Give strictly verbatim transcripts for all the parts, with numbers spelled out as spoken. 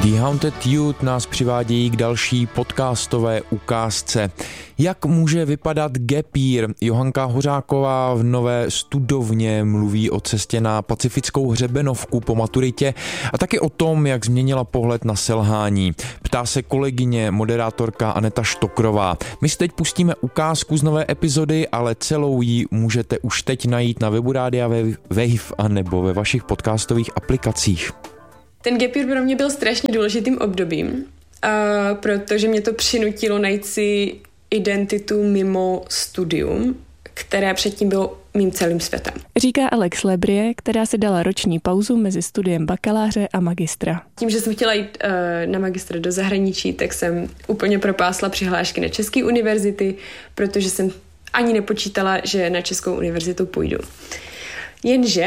The Haunted Youth nás přivádí k další podcastové ukázce. Jak může vypadat gap year? Johanka Hořáková v Nové studovně mluví o cestě na pacifickou hřebenovku po maturitě a taky o tom, jak změnila pohled na selhání. Ptá se kolegyně, moderátorka Aneta Štokrová. My si teď pustíme ukázku z nové epizody, ale celou ji můžete už teď najít na webu Rádia Wave a nebo ve vašich podcastových aplikacích. Ten gap year pro mě byl strašně důležitým obdobím, uh, protože mě to přinutilo najít si identitu mimo studium, které předtím bylo mým celým světem. Říká Alex Lebrie, která si dala roční pauzu mezi studiem bakaláře a magistra. Tím, že jsem chtěla jít uh, na magistra do zahraničí, tak jsem úplně propásla přihlášky na české univerzity, protože jsem ani nepočítala, že na českou univerzitu půjdu. Jenže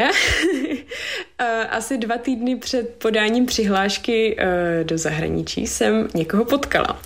asi dva týdny před podáním přihlášky do zahraničí jsem někoho potkala.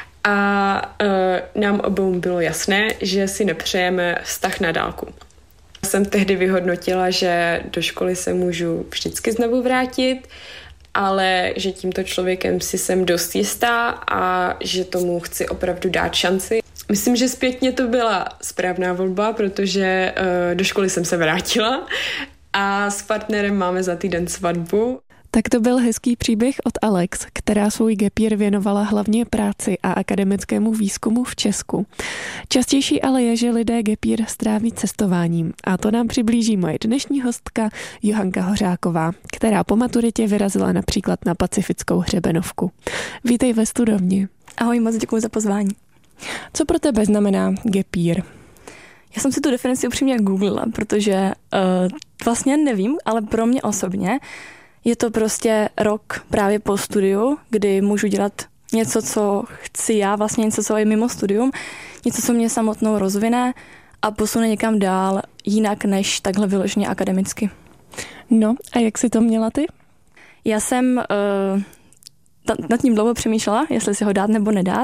A nám obou bylo jasné, že si nepřejeme vztah na dálku. Jsem tehdy vyhodnotila, že do školy se můžu vždycky znovu vrátit, ale že tímto člověkem si jsem dost jistá a že tomu chci opravdu dát šanci. Myslím, že zpětně to byla správná volba, protože uh, do školy jsem se vrátila a s partnerem máme za týden svatbu. Tak to byl hezký příběh od Alex, která svůj gap year věnovala hlavně práci a akademickému výzkumu v Česku. Častější ale je, že lidé gap year stráví cestováním a to nám přiblíží moje dnešní hostka Johanka Hořáková, která po maturitě vyrazila například na pacifickou hřebenovku. Vítej ve studovně. Ahoj, moc děkuji za pozvání. Co pro tebe znamená gap year? Já jsem si tu definici upřímně googlila, protože uh, vlastně nevím, ale pro mě osobně je to prostě rok právě po studiu, kdy můžu dělat něco, co chci já, vlastně něco, co je mimo studium, něco, co mě samotnou rozvine a posune někam dál jinak než takhle vyloženě akademicky. No a jak jsi to měla ty? Já jsem uh, nad tím dlouho přemýšlela, jestli si ho dát nebo nedát.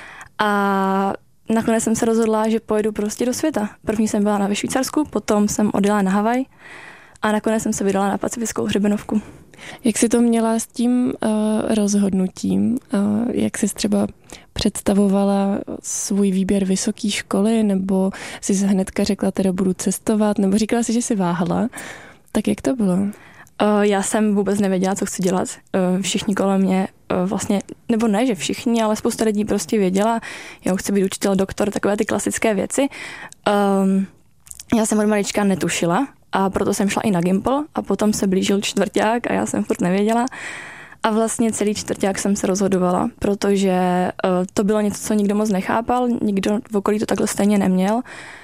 A nakonec jsem se rozhodla, že pojedu prostě do světa. První jsem byla na Švýcarsku, potom jsem odjela na Havaj a nakonec jsem se vydala na pacifickou hřebenovku. Jak jsi to měla s tím uh, rozhodnutím? Uh, jak jsi třeba představovala svůj výběr vysoké školy, nebo jsi hnedka řekla, teda budu cestovat, nebo říkala jsi, že jsi váhala? Tak jak to bylo? Uh, já jsem vůbec nevěděla, co chci dělat. Uh, všichni kolem mě uh, vlastně, nebo ne, že všichni, ale spousta lidí prostě věděla, já chci být učitel, doktor, takové ty klasické věci. Um, já jsem od malička netušila a proto jsem šla i na Gimpl a potom se blížil čtvrťák a já jsem furt nevěděla. A vlastně celý čtvrťák jsem se rozhodovala, protože uh, to bylo něco, co nikdo moc nechápal, nikdo v okolí to takhle stejně neměl.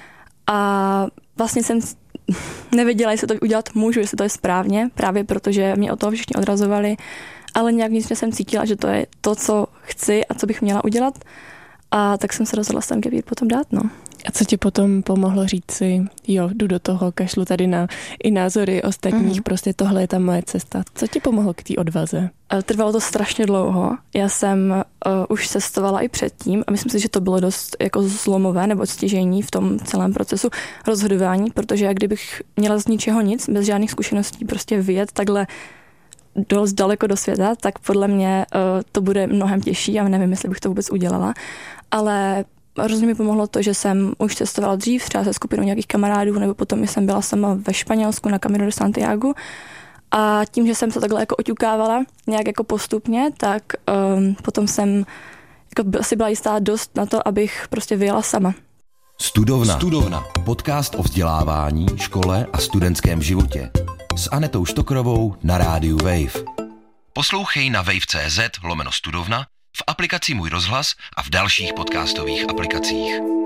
A vlastně jsem nevěděla, jestli to udělat můžu, jestli to je správně, právě protože mě o toho všichni odrazovali, ale nějak vnitřně jsem cítila, že to je to, co chci a co bych měla udělat. A tak jsem se rozhodla ten gap year potom dát, no. A co ti potom pomohlo říct si, jo, jdu do toho, kašlu tady na i názory ostatních, mm-hmm. prostě tohle je ta moje cesta. Co ti pomohlo k té odvaze? Trvalo to strašně dlouho. Já jsem uh, už cestovala i předtím a myslím si, že to bylo dost jako zlomové nebo stěžejní v tom celém procesu rozhodování, protože jak kdybych měla z ničeho nic, bez žádných zkušeností prostě vyjet takhle dost daleko do světa, tak podle mě uh, to bude mnohem těžší a nevím, jestli bych to vůbec udělala. Ale hrozně mi pomohlo to, že jsem už cestovala dřív, třeba se skupinou nějakých kamarádů, nebo potom jsem byla sama ve Španělsku na Camino de Santiago. A tím, že jsem se takhle jako oťukávala nějak jako postupně, tak um, potom jsem jako asi byla jistá dost na to, abych prostě vyjela sama. Studovna. Studovna. Podcast o vzdělávání, škole a studentském životě. S Anetou Štokrovou na rádiu Wave. Poslouchej na wave tečka cz lomeno studovna, v aplikaci Můj rozhlas a v dalších podcastových aplikacích.